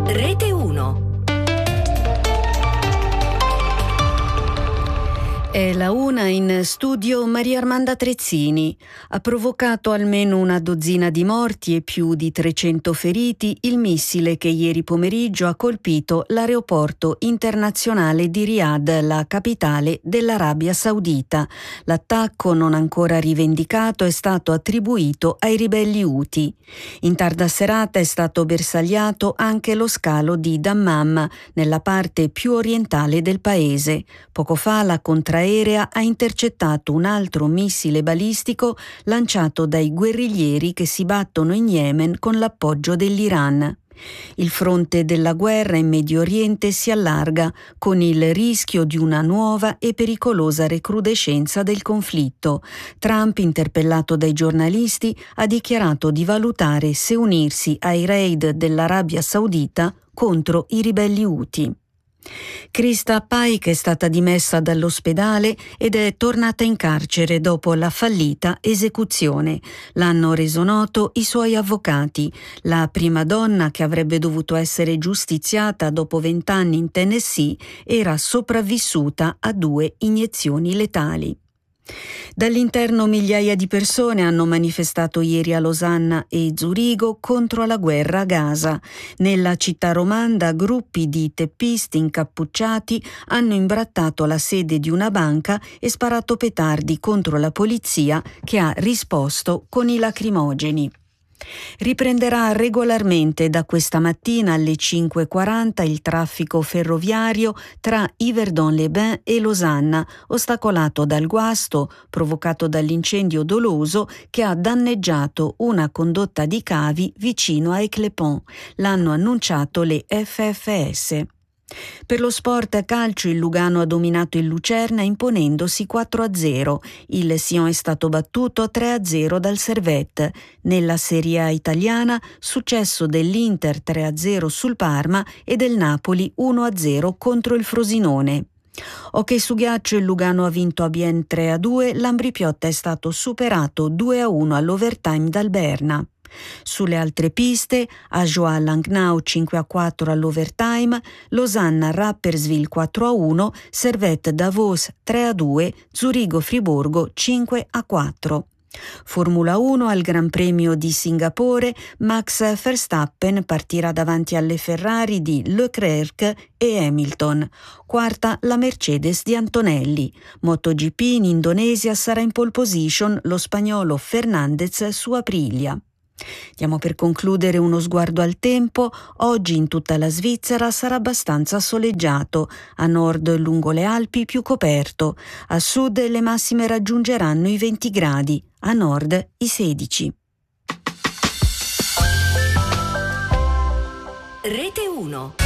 Rete 1. È la 1 in studio Maria Armanda Trezzini. Ha provocato almeno una dozzina di morti e più di 300 feriti il missile che ieri pomeriggio ha colpito l'aeroporto internazionale di Riyadh, la capitale dell'Arabia Saudita. L'attacco, non ancora rivendicato, è stato attribuito ai ribelli Houthi. In tarda serata è stato bersagliato anche lo scalo di Dammam, nella parte più orientale del paese. Poco fa la contraerea ha intercettato un altro missile balistico lanciato dai guerriglieri che si battono in Yemen con l'appoggio dell'Iran. Il fronte della guerra in Medio Oriente si allarga, con il rischio di una nuova e pericolosa recrudescenza del conflitto. Trump, interpellato dai giornalisti, ha dichiarato di valutare se unirsi ai raid dell'Arabia Saudita contro i ribelli Houthi. Krista Paik è stata dimessa dall'ospedale ed è tornata in carcere dopo la fallita esecuzione. L'hanno reso noto i suoi avvocati. La prima donna, che avrebbe dovuto essere giustiziata dopo 20 anni in Tennessee, era sopravvissuta a 2 iniezioni letali. Dall'interno migliaia di persone hanno manifestato ieri a Losanna e Zurigo contro la guerra a Gaza. Nella città romanda gruppi di teppisti incappucciati hanno imbrattato la sede di una banca e sparato petardi contro la polizia, che ha risposto con i lacrimogeni. Riprenderà regolarmente da questa mattina alle 5:40 il traffico ferroviario tra Yverdon-les-Bains e Losanna, ostacolato dal guasto provocato dall'incendio doloso che ha danneggiato una condotta di cavi vicino a Éclépont. L'hanno annunciato le FFS. Per lo sport calcio, il Lugano ha dominato il Lucerna imponendosi 4-0. Il Sion è stato battuto 3-0 dal Servette. Nella Serie A italiana, successo dell'Inter 3-0 sul Parma e del Napoli 1-0 contro il Frosinone. Hockey su ghiaccio, il Lugano ha vinto a Bienne 3-2, l'Ambrì-Piotta è stato superato 2-1 all'overtime dal Berna. Sulle altre piste, Ajoie-Langnau 5-4 all'overtime, Losanna-Rapperswil 4-1, Servette-Davos 3-2, Zurigo-Friburgo 5-4. Formula 1, al Gran Premio di Singapore, Max Verstappen partirà davanti alle Ferrari di Leclerc e Hamilton. Quarta la Mercedes di Antonelli. MotoGP in Indonesia sarà in pole position lo spagnolo Fernandez su Aprilia. Diamo per concludere uno sguardo al tempo. Oggi in tutta la Svizzera sarà abbastanza soleggiato, a nord lungo le Alpi più coperto, a sud le massime raggiungeranno i 20 gradi, a nord i 16. Rete 1.